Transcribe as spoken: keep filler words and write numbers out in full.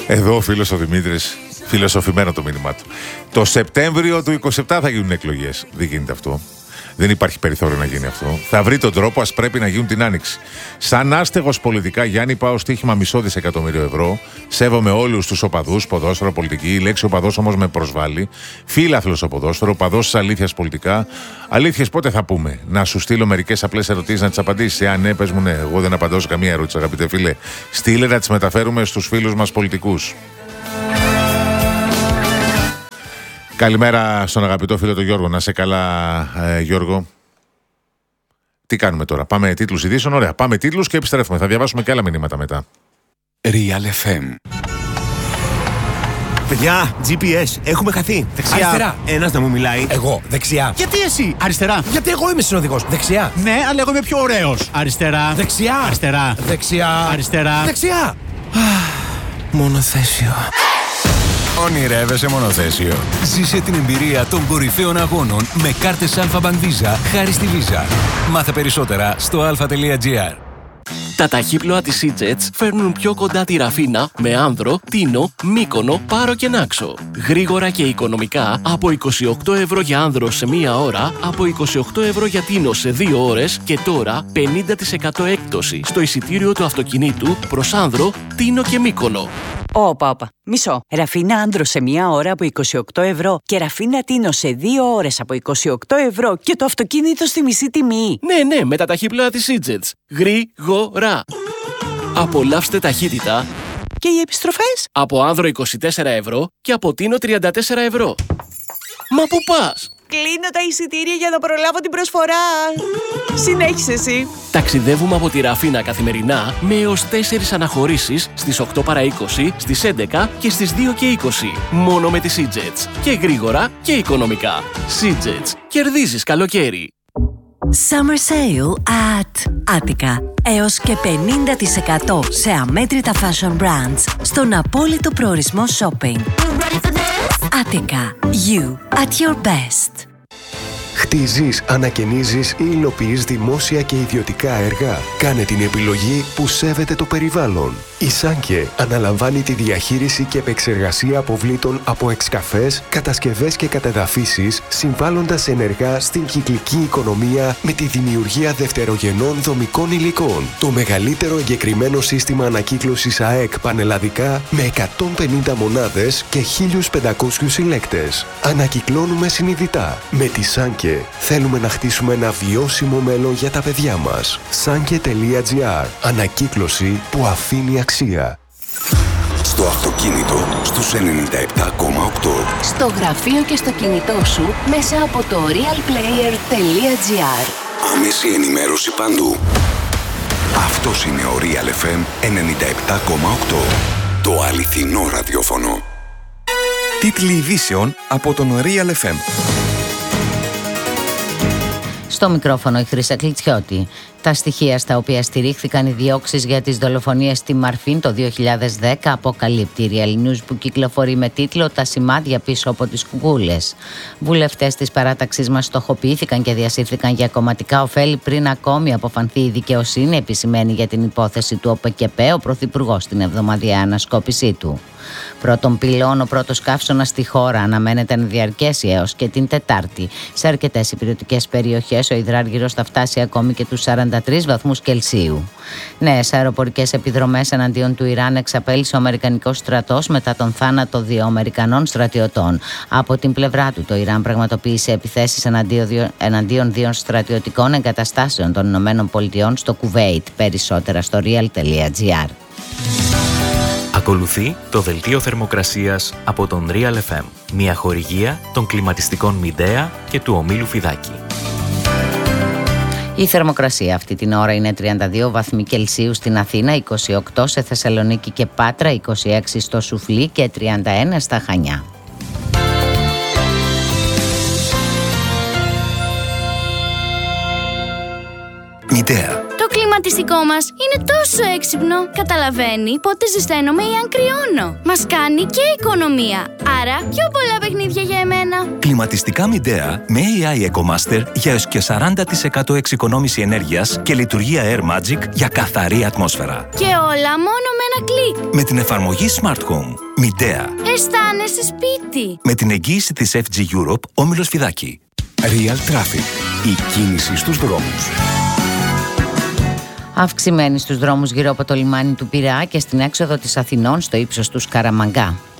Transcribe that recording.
Εδώ ο φίλος ο Δημήτρης, φιλοσοφημένο το μήνυμά του. Το Σεπτέμβριο του είκοσι επτά θα γίνουν εκλογές. Δεν γίνεται αυτό. Δεν υπάρχει περιθώριο να γίνει αυτό. Θα βρει τον τρόπο, ας πρέπει να γίνουν την Άνοιξη. Σαν άστεγος πολιτικά, Γιάννη, πάω στοίχημα μισό δισεκατομμύριο ευρώ. Σέβομαι όλους τους οπαδούς, ποδόσφαιρο, πολιτική. Η λέξη οπαδός όμως με προσβάλλει. Φίλαθλος στο ποδόσφαιρο, οπαδός της αλήθειας πολιτικά. Αλήθειες πότε θα πούμε? Να σου στείλω μερικές απλές ερωτήσεις να τις απαντήσεις. Εάν ναι, πες μου ναι. Εγώ δεν απαντώ σε καμία ερώτηση, αγαπητέ φίλε. Στείλε να τις μεταφέρουμε στους φίλους μας πολιτικούς. Καλημέρα στον αγαπητό φίλο τον Γιώργο. Να σε καλά, ε, Γιώργο. Τι κάνουμε τώρα? Πάμε τίτλους ειδήσεων. Ωραία, πάμε τίτλους και επιστρέφουμε. Θα διαβάσουμε και άλλα μηνύματα μετά. Real εφ εμ. Παιδιά, τζι πι ες, έχουμε χαθεί. Δεξιά. Αριστερά. Ένας να μου μιλάει. Εγώ. Δεξιά. Γιατί εσύ? Αριστερά. Γιατί εγώ είμαι συνοδηγός. Δεξιά. Ναι, αλλά εγώ είμαι πιο ωραίος. Αριστερά. Δεξιά. Αριστερά. Δεξιά. Αριστερά. Δεξιά. Μονοθέσιο. Ονειρεύεσαι μονοθέσιο? Ζήσε την εμπειρία των κορυφαίων αγώνων με κάρτες Alpha Bank Visa χάρη στη Visa. Μάθε περισσότερα στο αλφα τελεία τζι άρ. Τα ταχύπλοα της Seajets φέρνουν πιο κοντά τη Ραφίνα με Άνδρο, Τίνο, Μύκονο, Πάρο και Νάξο. Γρήγορα και οικονομικά από είκοσι οκτώ ευρώ για Άνδρο σε μία ώρα, από είκοσι οκτώ ευρώ για Τίνο σε δύο ώρες και τώρα πενήντα τοις εκατό έκπτωση στο εισιτήριο του αυτοκινήτου προς Άνδρο, Τίνο και Μύκονο. Όπα, όπα. Μισό. Ραφίνα Άνδρο σε μία ώρα από είκοσι οκτώ ευρώ και Ραφίνα Τίνο σε δύο ώρες από είκοσι οκτώ ευρώ και το αυτοκίνητο στη μισή τιμή. Ναι, ναι, με τα ταχύπλοα της Seajets. Γρήγορα. Απολαύστε ταχύτητα. Και οι επιστροφές? Από Άνδρο είκοσι τέσσερα ευρώ και από Τίνο τριάντα τέσσερα ευρώ. Μα πού πας? Κλείνω τα εισιτήρια για να προλάβω την προσφορά. Συνέχισε εσύ. Ταξιδεύουμε από τη Ραφίνα καθημερινά με έως τέσσερις αναχωρήσεις στις οκτώ παρά είκοσι, στις έντεκα και στις δύο και είκοσι. Μόνο με τη Seajets. Και γρήγορα και οικονομικά. Seajets. Κερδίζεις καλοκαίρι. Summer Sale at Attica. Έως και πενήντα τοις εκατό σε αμέτρητα fashion brands στον απόλυτο προορισμό shopping. Attica. You at your best. Χτίζεις, ανακαινίζεις ή υλοποιείς δημόσια και ιδιωτικά έργα. Κάνε την επιλογή που σέβεται το περιβάλλον. Η Σάνκε αναλαμβάνει τη διαχείριση και επεξεργασία αποβλήτων από εξκαφές, κατασκευές και κατεδαφίσεις, συμβάλλοντας ενεργά στην κυκλική οικονομία με τη δημιουργία δευτερογενών δομικών υλικών. Το μεγαλύτερο εγκεκριμένο σύστημα ανακύκλωσης ΑΕΚ πανελλαδικά με εκατόν πενήντα μονάδες και χίλιους πεντακόσιους συλλέκτες. Ανακυκλώνουμε συνειδητά. Με τη Σάνκε θέλουμε να χτίσουμε ένα βιώσιμο μέλλον για τα παιδιά μας. Σάνκε τελεία τζι άρ. Ανακύκλωση που αφήνει αξία. Στο αυτοκίνητο στους ενενήντα επτά κόμμα οκτώ. Στο γραφείο και στο κινητό σου μέσα από το realplayer τελεία τζι άρ. Άμεση ενημέρωση παντού. Αυτός είναι ο Real εφ εμ ενενήντα επτά κόμμα οκτώ. Το αληθινό ραδιόφωνο. Τίτλοι ειδήσεων από τον Real εφ εμ. Στο μικρόφωνο η Χρύσα Κλιτσιώτη. Τα στοιχεία στα οποία στηρίχθηκαν οι διώξεις για τις δολοφονίες στη Μαρφίν το δύο χιλιάδες δέκα αποκαλύπτει η Real News που κυκλοφορεί με τίτλο «Τα σημάδια πίσω από τις κουκούλες». Βουλευτές της παράταξης μας στοχοποιήθηκαν και διασύρθηκαν για κομματικά ωφέλη πριν ακόμη αποφανθεί η δικαιοσύνη, επισημαίνει για την υπόθεση του ΟΠΕΚΕΠΕ ο Πρωθυπουργός στην εβδομαδιαία ανασκόπησή του. Πρώτον πυλών, ο πρώτος καύσωνας στη χώρα αναμένεται να διαρκέσει έως και την Τετάρτη. Σε αρκετές υπηρετικές περιοχές ο υδράργυρος θα φτάσει ακόμη και τους σαράντα τρεις βαθμούς Κελσίου. Νέες αεροπορικές επιδρομές εναντίον του Ιράν εξαπέλυσε ο Αμερικανικός στρατός μετά τον θάνατο δύο Αμερικανών στρατιωτών. Από την πλευρά του, το Ιράν πραγματοποίησε επιθέσεις εναντίον δύο στρατιωτικών εγκαταστάσεων των Ηνωμένων Πολιτειών στο Κουβέιτ. Περισσότερα στο real τελεία τζι άρ. Ακολουθεί το δελτίο θερμοκρασίας από τον Real εφ εμ, μια χορηγία των κλιματιστικών Μιντέα και του ομίλου Φιδάκη. Η θερμοκρασία αυτή την ώρα είναι τριάντα δύο βαθμοί Κελσίου στην Αθήνα, είκοσι οκτώ σε Θεσσαλονίκη και Πάτρα, είκοσι έξι στο Σουφλί και τριάντα ένα στα Χανιά. Μιντέα. Το κλίμα κλιματιστικό μας είναι τόσο έξυπνο. Καταλαβαίνει πότε ζεσταίνομαι ή αν κρυώνω. Μας κάνει και οικονομία. Άρα πιο πολλά παιχνίδια για εμένα. Κλιματιστικά Midea με έι άι EcoMaster για έως και σαράντα τοις εκατό εξοικονόμηση ενέργειας και λειτουργία Air Magic για καθαρή ατμόσφαιρα. Και όλα μόνο με ένα κλικ. Με την εφαρμογή Smart Home. Midea. Αισθάνεσαι σπίτι. Με την εγγύηση της εφ τζι Europe, Όμιλος Φιδάκη. Real Traffic. Η κίνηση στους δρόμους. Αυξημένη στους δρόμους γύρω από το λιμάνι του Πειραιά και στην έξοδο της Αθηνών στο ύψος του Σκαραμαγκά.